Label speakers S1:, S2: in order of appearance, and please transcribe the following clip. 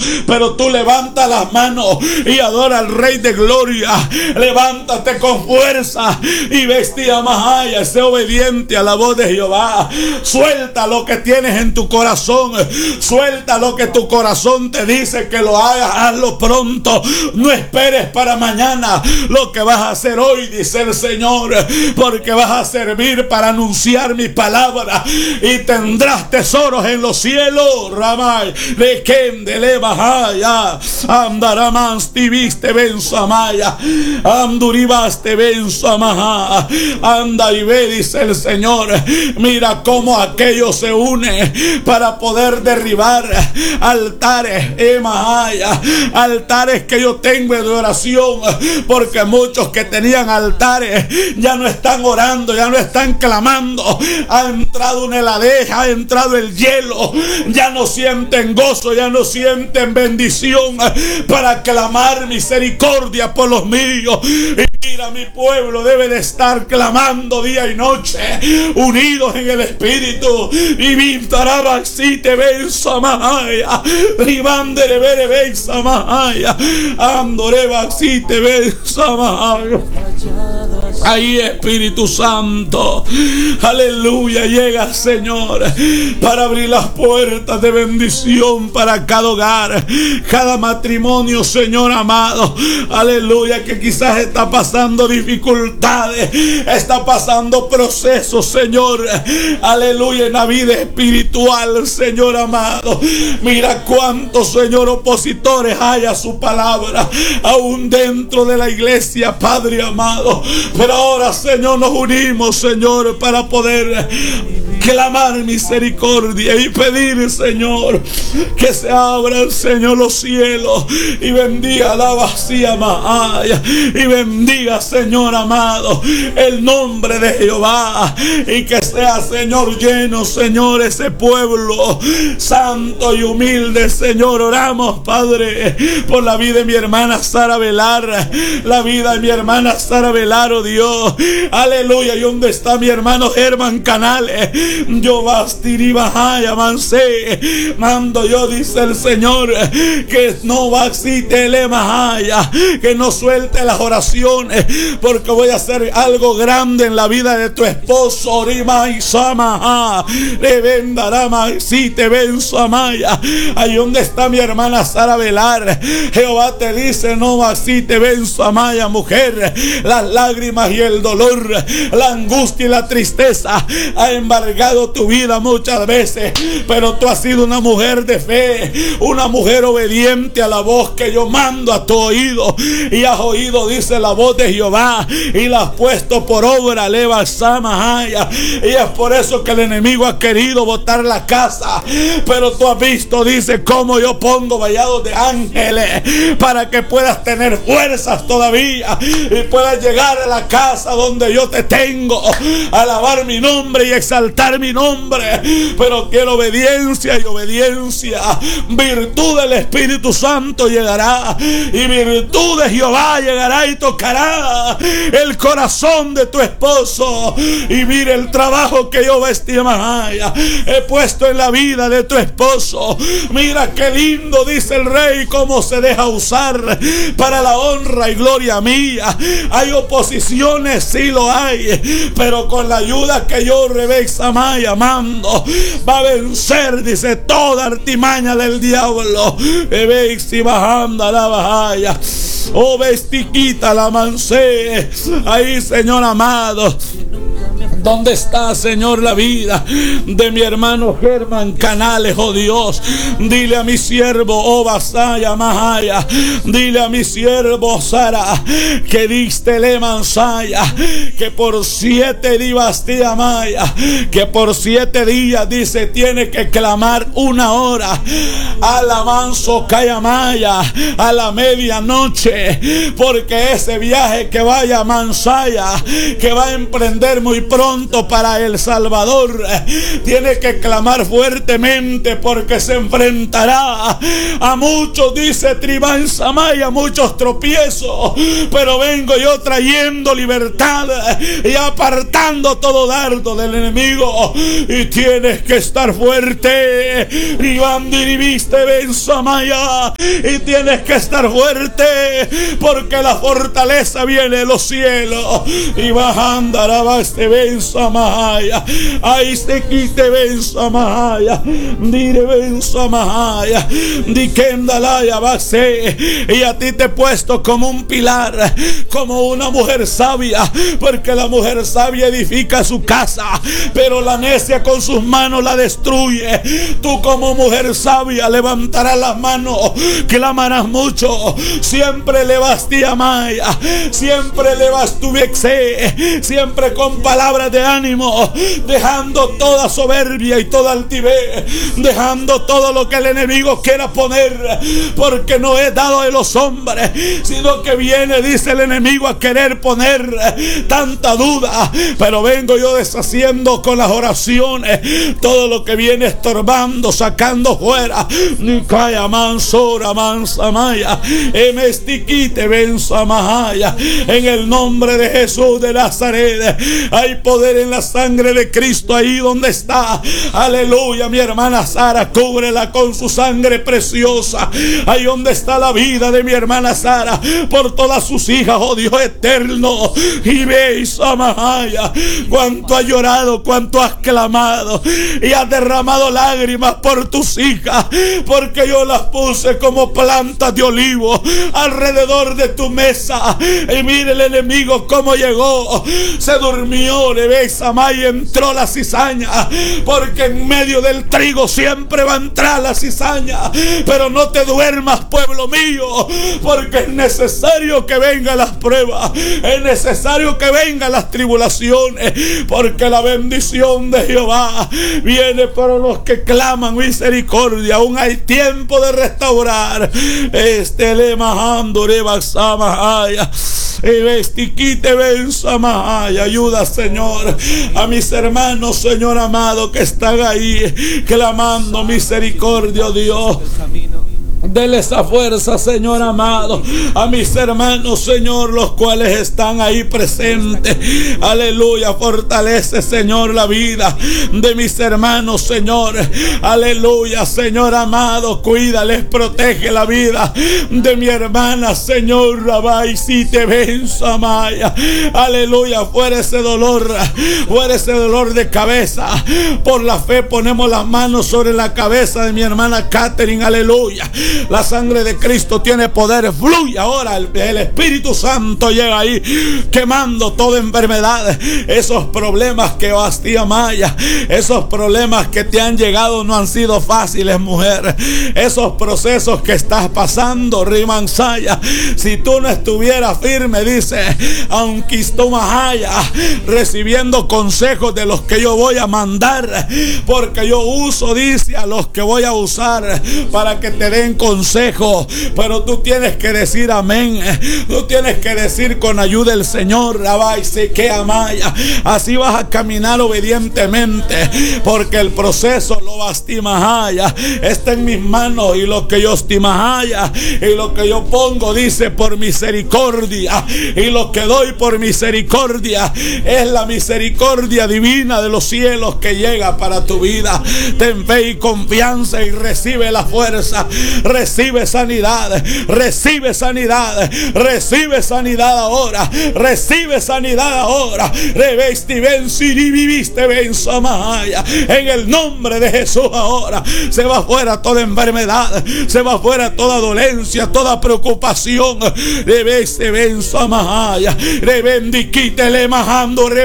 S1: pero tú levanta las manos y adora al Rey de Gloria. Levántate con fuerza y vestía Mahaya, sé obediente a la voz de Jehová. Suelta lo que tienes en tu corazón, suelta lo que tu corazón te dice que lo hagas, hazlo pronto. No esperes para mañana lo que vas a hacer hoy, dice el Señor, porque vas a servir para anunciar mi palabra y tendrás tesoros en los cielos. Ramay, de Kende, le Bahaya, Andaramans, Tibiste, Ben Samaya, Anduribaste, Ben Samaha, anda y ve, dice el Señor. Mira cómo aquello se une para poder derribar altares, Mahaya, altares que yo tengo de oración, porque muchos que tenían altares ya no están orando, ya no están clamando. Ha entrado una heladera, ha entrado el hielo, ya no sienten gozo, ya no sienten bendición para clamar misericordia por los míos. Y mira, mi pueblo debe de estar clamando día y noche, unidos en el Espíritu. Y vintaraba si te ven Samaya, ribandere bere ven Samaya, andoreba si te ven Samaya. Ahí, Espíritu Santo, aleluya, llega, Señor, para abrir las puertas de bendición para cada hogar, cada matrimonio, Señor amado, aleluya, que quizás está pasando dificultades, está pasando procesos, Señor, aleluya, en la vida espiritual, Señor amado. Mira cuántos, Señor, opositores hay a su palabra, aún dentro de la iglesia, Padre amado. Pero ahora, Señor, nos unimos, Señor, para poder clamar misericordia y pedir, Señor, que se abran, Señor, los cielos y bendiga la vacía Mahaya, y bendiga, Señor amado, el nombre de Jehová, y que sea, Señor, lleno, Señor, ese pueblo santo y humilde, Señor. Oramos, Padre, por la vida de mi hermana Sara Velar, la vida de mi hermana Sara Velar, oh Dios, aleluya. Y donde está mi hermano Germán Canales, yo bastiri bajaya mansé, mando yo, dice el Señor, que no baxitele majaya, que no suelte las oraciones, porque voy a hacer algo grande en la vida de tu esposo. Orima y Samaha, le vendará si te ven Samaya. Ahí donde está mi hermana Sara Velar, Jehová te dice, no así te ven Samaya, mujer, las lágrimas y el dolor, la angustia y la tristeza ha embargado tu vida muchas veces, pero tú has sido una mujer de fe, una mujer obediente a la voz que yo mando a tu oído, y has oído, dice, la voz de Jehová, y la has puesto por obra, leva Samahaya. Y es por eso que el enemigo ha querido botar la casa, pero tú has visto, dice, cómo yo pongo vallados de ángeles para que puedas tener fuerzas todavía y puedas llegar a la casa donde yo te tengo, alabar mi nombre y exaltar mi nombre. Pero quiero obediencia, y obediencia, virtud del Espíritu Santo llegará, y virtud de Jehová llegará y tocará el corazón de tu esposo. Y mire el trabajo que yo he puesto en la vida de tu esposo. Mira qué lindo, dice el Rey, cómo se deja usar para la honra y gloria mía. Hay oposiciones, sí lo hay, pero con la ayuda que yo, Rebeca Maya, mando, va a vencer, dice, toda artimaña del diablo. Rebeca bajando la bajaya, oh bestiquita la mancé. Ahí, Señor amado, ¿dónde está, Señor, la vida de mi hermano Germán Canales, oh Dios? Dile a mi siervo, oh Basaya Mahaya, dile a mi siervo Sara, que diste le mansaya, que por 7 días te amaya, que por 7 días, dice, tiene que clamar 1 hora a la manso Kayamaya, a la medianoche, porque ese viaje que vaya a Mansaya, que va a emprender muy pronto, pronto para El Salvador. Tiene que clamar fuertemente porque se enfrentará a muchos, dice Tribán Samaya, muchos tropiezos. Pero vengo yo trayendo libertad y apartando todo dardo del enemigo. Y tienes que estar fuerte. Tribán diriviste Ben Samaya. Y tienes que estar fuerte porque la fortaleza viene de los cielos. Y bajando a este Ben Samaya. Ahí se quite Ben Samaya. Dire Ben Samaya. Di Kendalaya base. Y a ti te he puesto como un pilar, como una mujer sabia, porque la mujer sabia edifica su casa, pero la necia con sus manos la destruye. Tú como mujer sabia levantarás las manos, clamarás mucho, siempre le vas a Maya, siempre le vas tu vexe, siempre con palabras de ánimo, dejando toda soberbia y toda altivez, dejando todo lo que el enemigo quiera poner, porque no es dado de los hombres, sino que viene, dice el enemigo, a querer poner tanta duda. Pero vengo yo deshaciendo con las oraciones todo lo que viene estorbando, sacando fuera. Nikaya mansora mansamaya, emestiquite bensamaya. En el nombre de Jesús de Nazaret hay poder en la sangre de Cristo ahí donde está. Aleluya, mi hermana Sara, cúbrela con su sangre preciosa. Ahí donde está la vida de mi hermana Sara, por todas sus hijas, oh Dios eterno. Y veis, Amahaya, cuánto has llorado, cuánto has clamado y has derramado lágrimas por tus hijas, porque yo las puse como plantas de olivo alrededor de tu mesa. Y mire el enemigo cómo llegó, se durmió, le veis, Amaya, entró la cizaña, porque en medio del trigo siempre va a entrar la cizaña. Pero no te duermas, pueblo mío, porque es necesario que vengan las pruebas, es necesario que vengan las tribulaciones, porque la bendición de Jehová viene para los que claman misericordia. Aún hay tiempo de restaurar. Le majando rebasamahaya. Vestiquite bensamahaya. Ayuda, Señor, a mis hermanos, Señor amado, que están ahí clamando misericordia, oh Dios. Dele esa fuerza, Señor amado, a mis hermanos, Señor, los cuales están ahí presentes. Aleluya, fortalece, Señor, la vida de mis hermanos, Señor. Aleluya, Señor amado, cuídales, protege la vida de mi hermana, Señor. Rabai, si te benza, Maya. Aleluya, fuera ese dolor de cabeza. Por la fe ponemos las manos sobre la cabeza de mi hermana Catherine. Aleluya. La sangre de Cristo tiene poder, fluye ahora. El Espíritu Santo llega ahí quemando toda enfermedad. Esos problemas que Bastía Maya, esos problemas que te han llegado no han sido fáciles, mujer. Esos procesos que estás pasando, Rimansaya, si tú no estuvieras firme, dice, aunque Mahaya, recibiendo consejos de los que yo voy a mandar, porque yo uso, dice, a los que voy a usar para que te den consejo. Pero tú tienes que decir amén, tú tienes que decir con ayuda del Señor, Rabai, se que amaya. Así vas a caminar obedientemente, porque el proceso lo bastimahaya está en mis manos, y lo que yo estimahaya y lo que yo pongo, dice, por misericordia, y lo que doy por misericordia es la misericordia divina de los cielos que llega para tu vida. Ten fe y confianza y recibe la fuerza, recibe sanidad, recibe sanidad, recibe sanidad ahora, recibe sanidad ahora. Revesti ven si viviste ven samaya. En el nombre de Jesús ahora se va fuera toda enfermedad, se va fuera toda dolencia, toda preocupación. Revesti ven samaya, revendiquite le majando